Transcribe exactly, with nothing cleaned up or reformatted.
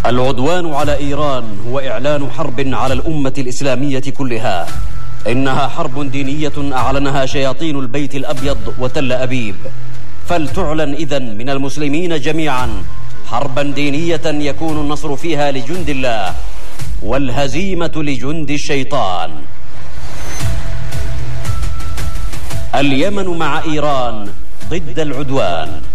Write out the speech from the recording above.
العدوان على إيران هو إعلان حرب على الأمة الإسلامية كلها. إنها حرب دينية أعلنها شياطين البيت الأبيض وتل أبيب، فلتعلن إذن من المسلمين جميعا حربا دينية يكون النصر فيها لجند الله والهزيمة لجند الشيطان. اليمن مع إيران ضد العدوان.